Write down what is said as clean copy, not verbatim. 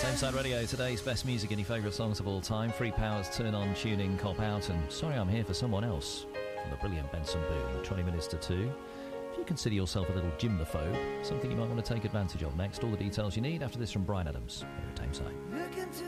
Tameside Radio, today's best music and your favourite songs of all time. Free Powers, Turn On, Tune In, Cop Out, and Sorry I'm Here for Someone Else from the brilliant Benson Boone, 20 minutes to 2. If you consider yourself a little gymnophobe, something you might want to take advantage of next. All the details you need after this from Bryan Adams here at Tameside.